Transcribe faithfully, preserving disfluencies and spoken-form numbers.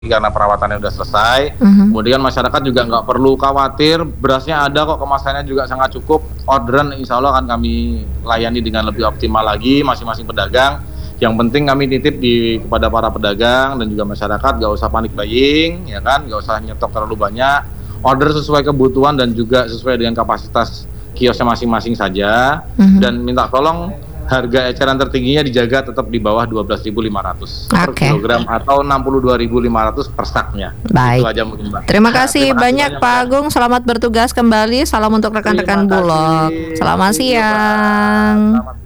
karena perawatannya udah selesai. Mhm. Kemudian masyarakat juga nggak perlu khawatir, berasnya ada kok, kemasannya juga sangat cukup. Orderan insya Allah akan kami layani dengan lebih optimal lagi masing-masing pedagang. Yang penting kami titip di kepada para pedagang dan juga masyarakat nggak usah panik buying, ya kan, nggak usah nyetok terlalu banyak. Order sesuai kebutuhan dan juga sesuai dengan kapasitas kiosnya masing-masing saja. Mhm. Dan minta tolong harga eceran tertingginya dijaga tetap di bawah dua belas ribu lima ratus per Oke. kilogram atau enam puluh dua ribu lima ratus per saknya. Itu Baik. aja mungkin, Mbak. Terima Nah, kasih terima kasih banyak banyak, Pak Mbak. Agung, selamat bertugas kembali. Salam untuk Terima rekan-rekan Bulog. kasih. Selamat Iya, Mbak. siang. Selamat